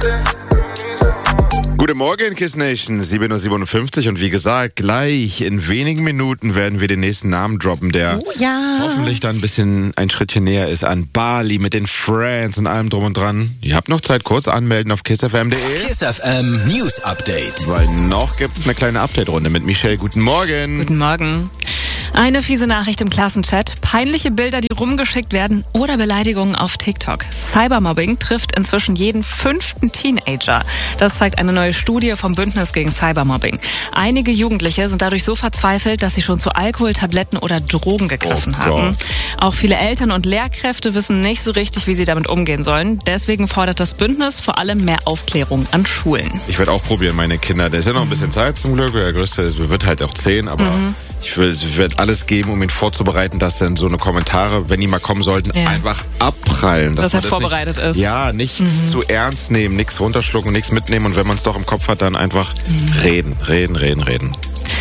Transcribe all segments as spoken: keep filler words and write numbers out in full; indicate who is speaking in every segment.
Speaker 1: Guten Morgen, Kiss Nation, sieben Uhr siebenundfünfzig und wie gesagt, gleich in wenigen Minuten werden wir den nächsten Namen droppen, der
Speaker 2: oh, ja.
Speaker 1: hoffentlich dann ein bisschen ein Schrittchen näher ist an Bali mit den Friends und allem drum und dran. Ihr habt noch Zeit, kurz anmelden auf kiss f m punkt d e.
Speaker 3: Kiss F M News Update.
Speaker 1: Weil noch gibt's eine kleine Update-Runde mit Michelle. Guten Morgen.
Speaker 2: Guten Morgen. Eine fiese Nachricht im Klassenchat, peinliche Bilder, die rumgeschickt werden oder Beleidigungen auf TikTok. Cybermobbing trifft inzwischen jeden fünften Teenager. Das zeigt eine neue Studie vom Bündnis gegen Cybermobbing. Einige Jugendliche sind dadurch so verzweifelt, dass sie schon zu Alkohol, Tabletten oder Drogen gegriffen
Speaker 1: oh
Speaker 2: haben. Auch viele Eltern und Lehrkräfte wissen nicht so richtig, wie sie damit umgehen sollen. Deswegen fordert das Bündnis vor allem mehr Aufklärung an Schulen.
Speaker 1: Ich werde auch probieren, meine Kinder. Da ist ja noch ein bisschen Zeit zum Glück. Der Größte ist, wird halt auch zehn, aber mhm. ich werde alles geben, um ihn vorzubereiten, dass dann so eine Kommentare, wenn die mal kommen sollten,
Speaker 2: ja.
Speaker 1: einfach abprallen.
Speaker 2: Dass, dass er
Speaker 1: das
Speaker 2: vorbereitet
Speaker 1: nicht,
Speaker 2: ist.
Speaker 1: Ja, nichts mhm. zu ernst nehmen, nichts runterschlucken, nichts mitnehmen und wenn man es doch im Kopf hat, dann einfach mhm. reden, reden, reden, reden.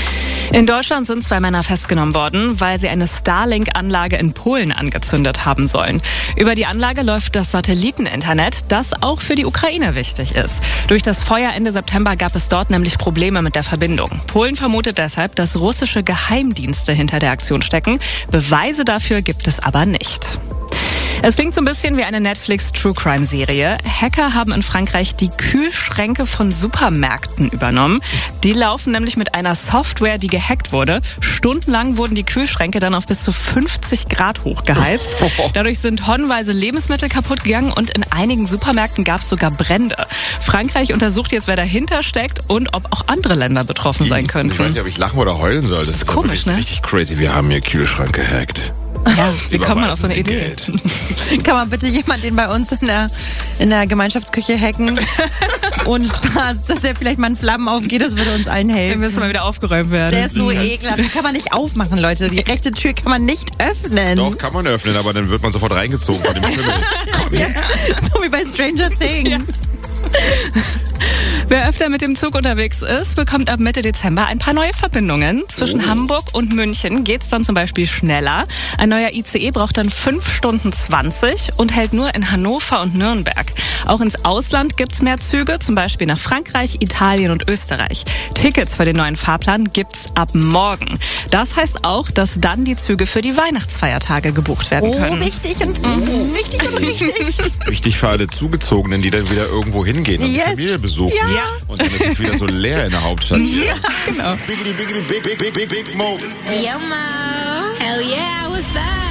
Speaker 2: In Deutschland sind zwei Männer festgenommen worden, weil sie eine Starlink-Anlage in Polen angezündet haben sollen. Über die Anlage läuft das Satelliteninternet, das auch für die Ukraine wichtig ist. Durch das Feuer Ende September gab es dort nämlich Probleme mit der Verbindung. Polen vermutet deshalb, dass russische Geheimdienste hinter der Aktion stecken. Beweise dafür gibt es aber nicht. Es klingt so ein bisschen wie eine Netflix-True-Crime-Serie. Hacker haben in Frankreich die Kühlschränke von Supermärkten übernommen. Die laufen nämlich mit einer Software, die gehackt wurde. Stundenlang wurden die Kühlschränke dann auf bis zu fünfzig Grad hochgeheizt. Dadurch sind tonnenweise Lebensmittel kaputt gegangen und in einigen Supermärkten gab es sogar Brände. Frankreich untersucht jetzt, wer dahinter steckt und ob auch andere Länder betroffen sein könnten.
Speaker 1: Ich weiß nicht, ob ich lachen oder heulen soll. Das,
Speaker 2: das ist
Speaker 1: ist
Speaker 2: komisch, ne?
Speaker 1: Richtig crazy. Wir haben hier Kühlschrank gehackt.
Speaker 2: Ja, wie kommt man auf so eine Idee?
Speaker 1: Geld.
Speaker 4: Kann man bitte jemand den bei uns in der, in der Gemeinschaftsküche hacken? Ohne Spaß, dass der vielleicht mal in Flammen aufgeht, das würde uns allen helfen.
Speaker 2: Wir müssen mal wieder aufgeräumt werden.
Speaker 4: Der ist so ekelhaft. Die kann man nicht aufmachen, Leute. Die rechte Tür kann man nicht öffnen.
Speaker 1: Doch, kann man öffnen, aber dann wird man sofort reingezogen von dem Schimmel.
Speaker 4: Ja, so wie bei Stranger Things. Ja.
Speaker 2: Wer öfter mit dem Zug unterwegs ist, bekommt ab Mitte Dezember ein paar neue Verbindungen. Zwischen oh. Hamburg und München geht's dann zum Beispiel schneller. Ein neuer I C E braucht dann fünf Stunden zwanzig und hält nur in Hannover und Nürnberg. Auch ins Ausland gibt's mehr Züge, zum Beispiel nach Frankreich, Italien und Österreich. Tickets für den neuen Fahrplan gibt's ab morgen. Das heißt auch, dass dann die Züge für die Weihnachtsfeiertage gebucht werden können.
Speaker 4: Oh, wichtig und mhm. wichtig und richtig.
Speaker 1: Wichtig für alle Zugezogenen, die dann wieder irgendwo hingehen und yes. die Familie besuchen.
Speaker 4: Ja.
Speaker 1: Und dann ist es wieder so leer in der Hauptstadt.
Speaker 2: Ja, genau.
Speaker 1: Biggity, biggity, big, big, big, big, big, mo.
Speaker 5: Yo, Mo. Hell yeah, what's up?